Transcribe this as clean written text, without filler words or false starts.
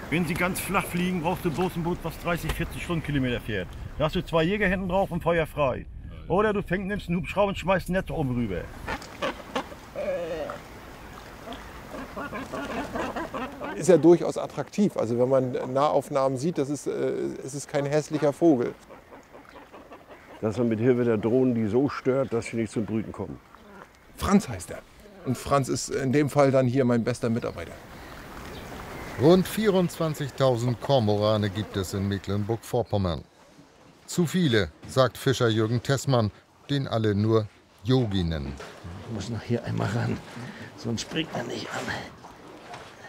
Wenn sie ganz flach fliegen, brauchst du bloß ein Boot, was 30, 40 Stundenkilometer fährt. Da hast du 2 Jäger hinten drauf und Feuer frei. Oder du nimmst einen Hubschrauber und schmeißt ein Netz oben rüber. Ist ja durchaus attraktiv. Also wenn man Nahaufnahmen sieht, es ist kein hässlicher Vogel. Dass man mit Hilfe der Drohnen die so stört, dass sie nicht zum Brüten kommen. Franz heißt er. Und Franz ist in dem Fall dann hier mein bester Mitarbeiter. Rund 24.000 Kormorane gibt es in Mecklenburg-Vorpommern. Zu viele, sagt Fischer Jürgen Tessmann, den alle nur Yogi nennen. Ich muss noch hier einmal ran, sonst springt er nicht an.